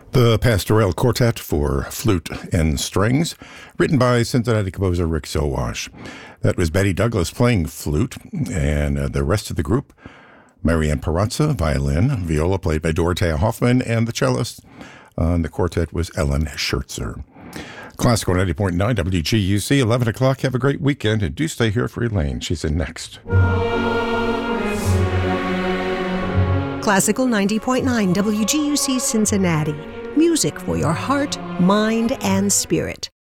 The Pastoral Quartet for Flute and Strings, written by Cincinnati composer Rick Sowash. That was Betty Douglas playing flute, and the rest of the group, Marianne Perazza, violin, viola played by Dorothea Hoffman, and the cellist on the quartet was Ellen Schertzer. Classical 90.9 WGUC, 11 o'clock. Have a great weekend, and do stay here for Elaine. She's in next. Classical 90.9 WGUC Cincinnati. Music for your heart, mind, and spirit.